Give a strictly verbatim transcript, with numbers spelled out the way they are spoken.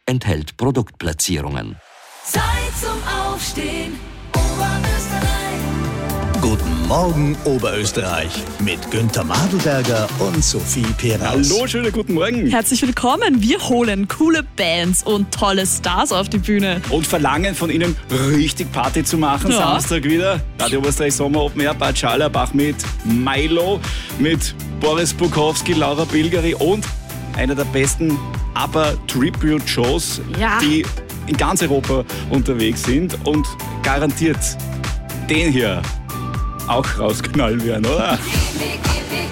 enthält Produktplatzierungen. Zeit zum Aufstehen, Oberösterreich. Guten Morgen, Oberösterreich, mit Günther Madelberger und Sophie Peraus. Hallo, schönen guten Morgen. Herzlich willkommen. Wir holen coole Bands und tolle Stars auf die Bühne. Und verlangen von Ihnen, richtig Party zu machen. Ja. Samstag wieder. Radio Oberösterreich Sommer Open Air, Bad Scharlarbach mit Milo, mit Boris Bukowski, Laura Bilgeri und einer der besten ABBA-Tribute-Shows, Ja. die in ganz Europa unterwegs sind und garantiert den hier auch rausknallen werden, oder? Gimme, gimme,